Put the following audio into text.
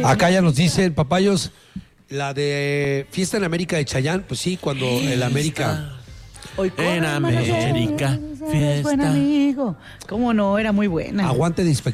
Acá ya nos dicen, papayos, la de Fiesta en América de Chayanne, pues sí, cuando el América... Hoy En América, Eres buen fiesta. amigo. ¿Cómo no? Era muy buena. Aguante de